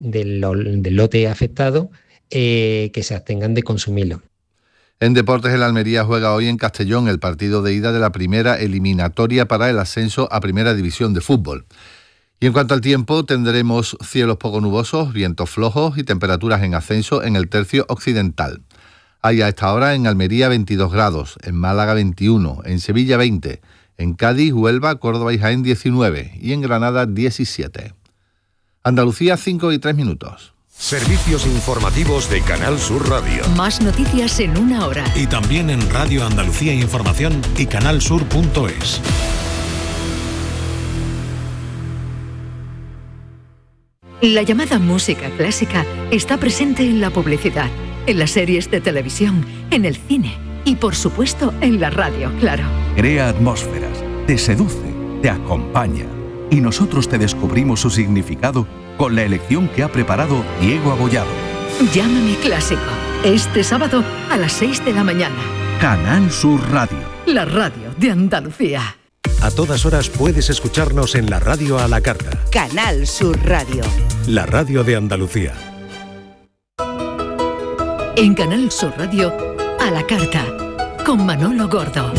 del lote afectado, que se abstengan de consumirlo. En deportes, el Almería juega hoy en Castellón el partido de ida de la primera eliminatoria para el ascenso a Primera División de fútbol. Y en cuanto al tiempo, tendremos cielos poco nubosos, vientos flojos y temperaturas en ascenso en el tercio occidental. Hay a esta hora en Almería 22 grados, en Málaga 21, en Sevilla 20, en Cádiz, Huelva, Córdoba y Jaén 19 y en Granada 17. Andalucía 5:03. Servicios informativos de Canal Sur Radio. Más noticias en una hora. Y también en Radio Andalucía Información y canalsur.es. La llamada música clásica está presente en la publicidad, en las series de televisión, en el cine y, por supuesto, en la radio, claro. Crea atmósferas, te seduce, te acompaña. Y nosotros te descubrimos su significado con la elección que ha preparado Diego Abollado. Llámame Clásico. Este sábado a las 6 de la mañana. Canal Sur Radio. La radio de Andalucía. A todas horas puedes escucharnos en la radio a la carta. Canal Sur Radio. La radio de Andalucía. En Canal Sur Radio, a la carta, con Manolo Gordo.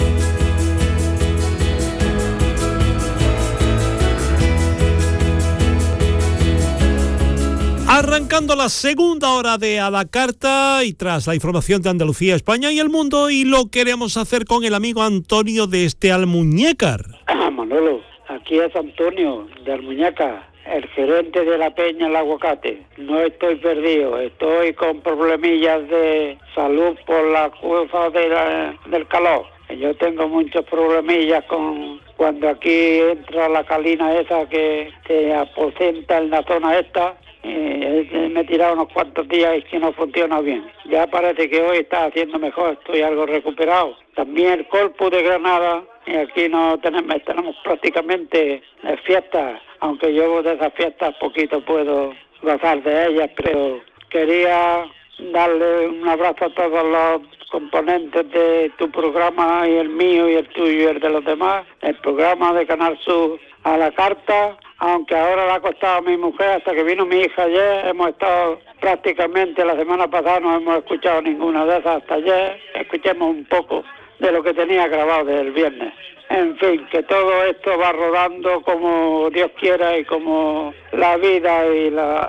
Arrancando la segunda hora de A la Carta y tras la información de Andalucía, España y el mundo, y lo queremos hacer con el amigo Antonio desde Almuñécar. Manolo, aquí es Antonio de Almuñécar, el gerente de la Peña El Aguacate. No estoy perdido, estoy con problemillas de salud por la cosa del calor. Yo tengo muchos problemillas con cuando aquí entra la calina esa que te aposenta en la zona esta. Me he tirado unos cuantos días y que no funciona bien. Ya parece que hoy está haciendo mejor, estoy algo recuperado. También el Corpus de Granada, y aquí no tenemos prácticamente fiestas, aunque yo de esas fiestas poquito puedo gozar de ellas, pero quería darle un abrazo a todos los componentes de tu programa, y el mío y el tuyo y el de los demás, el programa de Canal Sur a la carta. Aunque ahora le ha costado a mi mujer, hasta que vino mi hija ayer, hemos estado prácticamente la semana pasada, no hemos escuchado ninguna de esas hasta ayer, escuchemos un poco de lo que tenía grabado desde el viernes. En fin, que todo esto va rodando como Dios quiera y como la vida y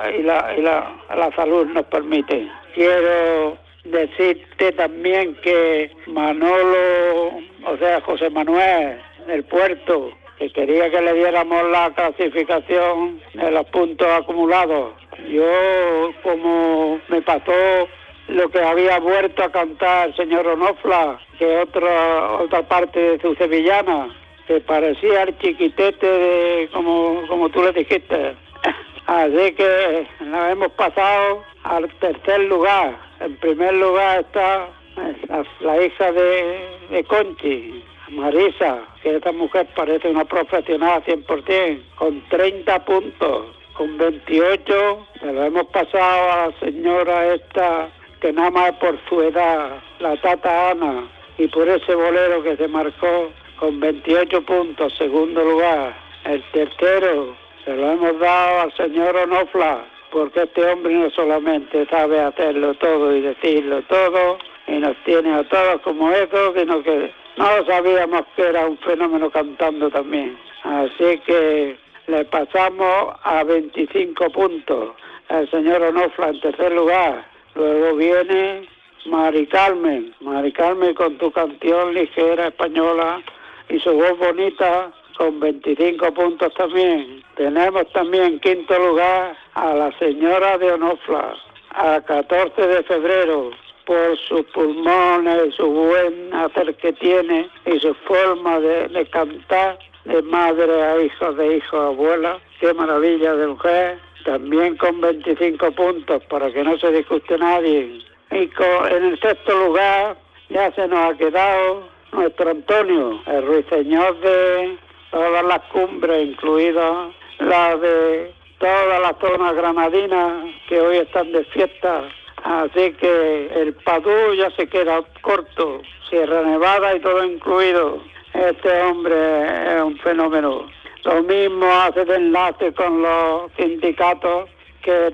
la salud nos permite. Quiero decirte también que Manolo, o sea, José Manuel del Puerto, que quería que le diéramos la clasificación de los puntos acumulados. Yo, como me pasó lo que había vuelto a cantar el señor Onofla, que otra parte de su sevillana, que parecía el chiquitete de como tú le dijiste. Así que nos hemos pasado al tercer lugar. En primer lugar está la hija de Conchi, Marisa, que esta mujer parece una profesional 100%, con 30 puntos, con 28, se lo hemos pasado a la señora esta, que nada más por su edad, la Tata Ana, y por ese bolero que se marcó, con 28 puntos, segundo lugar. El tercero se lo hemos dado al señor Onofla, porque este hombre no solamente sabe hacerlo todo y decirlo todo, y nos tiene a todos como eso, sino que no sabíamos que era un fenómeno cantando también. Así que le pasamos a 25 puntos al señor Onofla en tercer lugar. Luego viene Mari Carmen con tu canción ligera española y su voz bonita, con 25 puntos también. Tenemos también en quinto lugar a la señora de Onofla, a 14 de febrero, por sus pulmones, su buen hacer que tiene y su forma de cantar, de madre a hijo, de hijo a abuela. Qué maravilla de mujer. También con 25 puntos, para que no se disguste nadie. Y en el sexto lugar ya se nos ha quedado nuestro Antonio, el ruiseñor de todas las cumbres, incluida la de toda la zona granadina, que hoy están de fiesta. Así que el Padú ya se queda corto, Sierra Nevada y todo incluido. Este hombre es un fenómeno. Lo mismo hace de enlace con los sindicatos, que